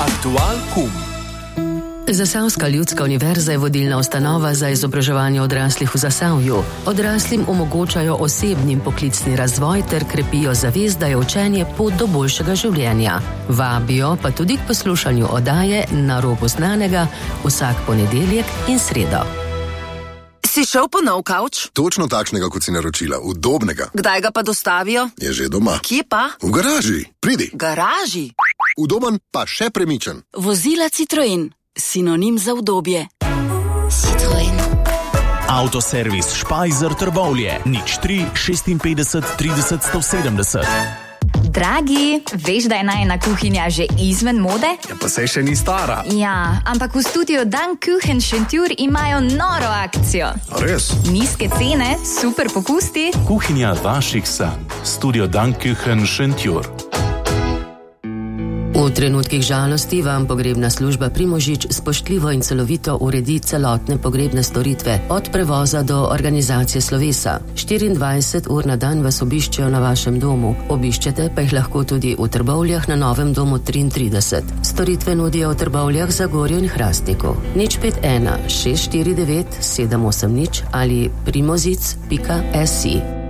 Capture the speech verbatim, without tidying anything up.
Aktual kum. Zasavska ljudska univerza je vodilna ustanova za izobraževanje odraslih v Zasavju. Odraslim omogočajo osebni in poklicni razvoj ter krepijo zavest, da je učenje pot do boljšega življenja. Vabijo pa tudi k poslušanju oddaje Na robu znanega vsak ponedeljek in sredo. Si šel po nov kavč? Točno takšnega, kot si naročila, udobnega. Kdaj ga pa dostavijo? Je že doma. Kje pa? V garaži. Pridi. Garaži? Udoben pa še premičen. Vozila Citroen. Sinonim za udobje. Citroen. Avtoservis Špajzer Trbovlje. nič tri šestinpetdeset trideset sto sedemdeset. Dragi, veš, da je najina kuhinja že izven mode? Ja, pa saj še ni stara. Ja, ampak v studiu Dan Kuchen Šentjur imajo noro akcijo. A res? Nizke cene, super popusti. Kuhinja vaših sanj. Studio Dan Kuchen Šentjur. V trenutkih žalosti vam pogrebna služba Primožič spoštljivo in celovito uredi celotne pogrebne storitve, od prevoza do organizacije slovesa. štiriindvajset ur na dan vas obiščejo na vašem domu, obiščete pa jih lahko tudi v Trbovljah na Novem domu triintrideset. Storitve nudijo v Trbovljah, Zagorju in Hrastniku. nič pet ena šest štiri devet sedem osem nič ali primozic pika si.